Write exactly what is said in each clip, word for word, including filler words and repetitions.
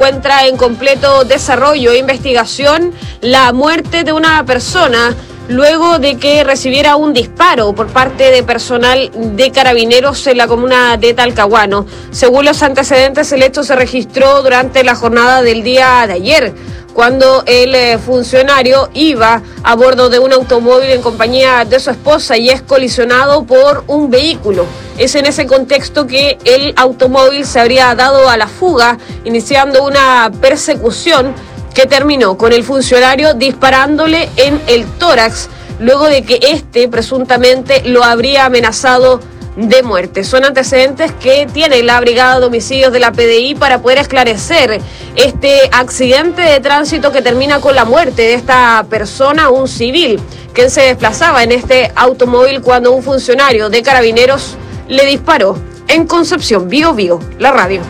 encuentra en completo desarrollo e investigación la muerte de una persona luego de que recibiera un disparo por parte de personal de carabineros en la comuna de Talcahuano. Según los antecedentes, el hecho se registró durante la jornada del día de ayer, cuando el eh, funcionario iba a bordo de un automóvil en compañía de su esposa y es colisionado por un vehículo. Es en ese contexto que el automóvil se habría dado a la fuga, iniciando una persecución que terminó con el funcionario disparándole en el tórax, luego de que éste presuntamente lo habría amenazado de muerte. Son antecedentes que tiene la Brigada de Homicidios de la P D I para poder esclarecer este accidente de tránsito que termina con la muerte de esta persona, un civil, quien se desplazaba en este automóvil cuando un funcionario de carabineros le disparó en Concepción. Bio Bio, la radio.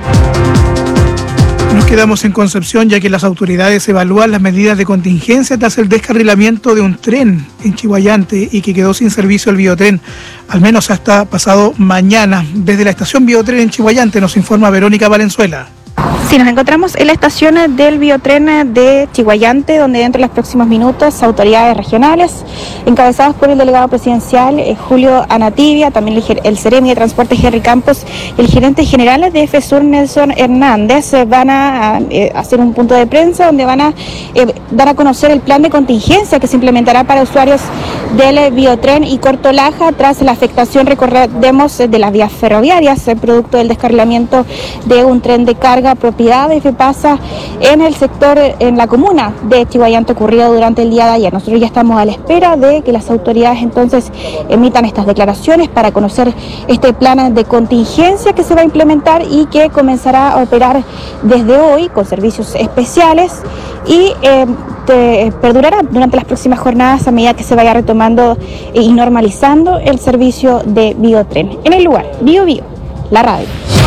Nos quedamos en Concepción, ya que las autoridades evalúan las medidas de contingencia tras el descarrilamiento de un tren en Chiguayante y que quedó sin servicio el biotren, al menos hasta pasado mañana. Desde la estación Biotren en Chiguayante nos informa Verónica Valenzuela. Sí, nos encontramos en la estación del biotren de Chiguayante, donde dentro de los próximos minutos autoridades regionales, encabezadas por el delegado presidencial eh, Julio Anativia, también el, el Seremi de Transporte Henry Campos, el gerente general de FESUR Nelson Hernández, eh, van a, a eh, hacer un punto de prensa donde van a eh, dar a conocer el plan de contingencia que se implementará para usuarios del biotren y Corto Laja tras la afectación, recordemos, de las vías ferroviarias, eh, producto del descarrilamiento de un tren de carga propiedad de FEPASA en el sector, en la comuna de Chiguayante, ocurrido durante el día de ayer. Nosotros ya estamos a la espera de que las autoridades entonces emitan estas declaraciones para conocer este plan de contingencia que se va a implementar y que comenzará a operar desde hoy con servicios especiales y eh, te, perdurará durante las próximas jornadas a medida que se vaya retomando y normalizando el servicio de biotren. En el lugar, Bio Bio, la radio.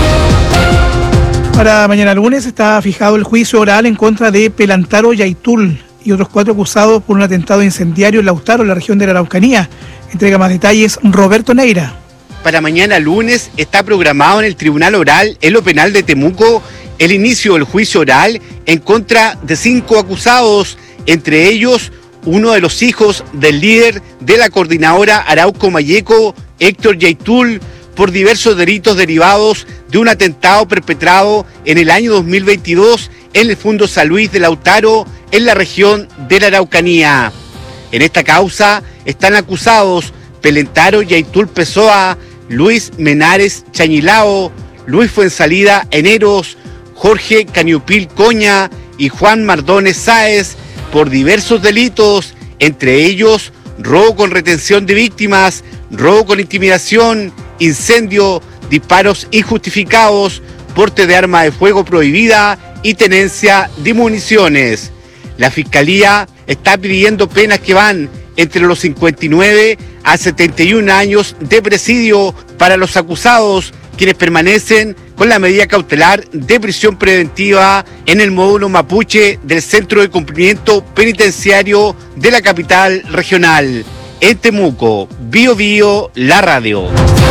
Para mañana lunes está fijado el juicio oral en contra de Pelantaro Yaitul y otros cuatro acusados por un atentado incendiario en Lautaro, en la región de la Araucanía. Entrega más detalles Roberto Neira. Para mañana lunes está programado en el Tribunal Oral en lo penal de Temuco el inicio del juicio oral en contra de cinco acusados, entre ellos uno de los hijos del líder de la coordinadora Arauco Mayeco, Héctor Yaitul, por diversos delitos derivados de un atentado perpetrado en el año dos mil veintidós en el Fundo San Luis de Lautaro, en la región de la Araucanía. En esta causa están acusados Pelantaro Yaitul Pessoa, Luis Menares Chañilao, Luis Fuensalida Eneros, Jorge Caniupil Coña y Juan Mardones Sáez por diversos delitos, entre ellos robo con retención de víctimas, robo con intimidación, incendio, disparos injustificados, porte de arma de fuego prohibida y tenencia de municiones. La Fiscalía está pidiendo penas que van entre los cincuenta y nueve a setenta y un años de presidio para los acusados, quienes permanecen con la medida cautelar de prisión preventiva en el módulo Mapuche del Centro de Cumplimiento Penitenciario de la capital regional. En Temuco, Bio Bio, la radio.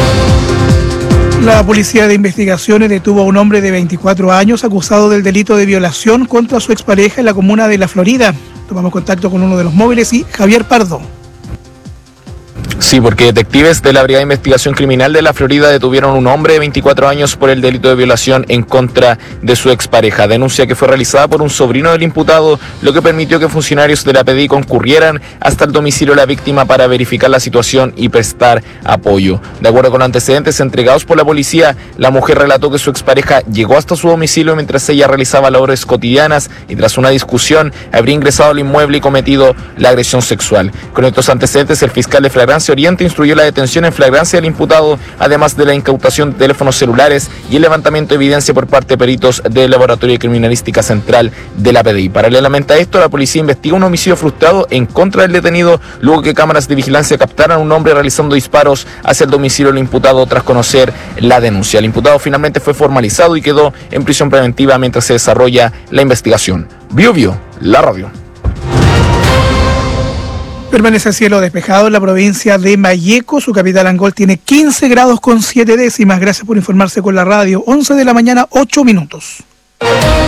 La Policía de Investigaciones detuvo a un hombre de veinticuatro años acusado del delito de violación contra su expareja en la comuna de La Florida. Tomamos contacto con uno de los móviles y Javier Pardo. Sí, porque detectives de la Brigada de Investigación Criminal de La Florida detuvieron a un hombre de veinticuatro años por el delito de violación en contra de su expareja. Denuncia que fue realizada por un sobrino del imputado, lo que permitió que funcionarios de la P D I concurrieran hasta el domicilio de la víctima para verificar la situación y prestar apoyo. De acuerdo con antecedentes entregados por la policía, la mujer relató que su expareja llegó hasta su domicilio mientras ella realizaba labores cotidianas y tras una discusión habría ingresado al inmueble y cometido la agresión sexual. Con estos antecedentes, el fiscal de Flagrancia Oriente instruyó la detención en flagrancia del imputado, además de la incautación de teléfonos celulares y el levantamiento de evidencia por parte de peritos del Laboratorio de Criminalística Central de la P D I. Paralelamente a esto, la policía investiga un homicidio frustrado en contra del detenido, luego que cámaras de vigilancia captaran a un hombre realizando disparos hacia el domicilio del imputado tras conocer la denuncia. El imputado finalmente fue formalizado y quedó en prisión preventiva mientras se desarrolla la investigación. Bio Bio, la radio. Permanece cielo despejado en la provincia de Mayeco. Su capital Angol tiene quince grados con siete décimas. Gracias por informarse con la radio. once de la mañana, ocho minutos.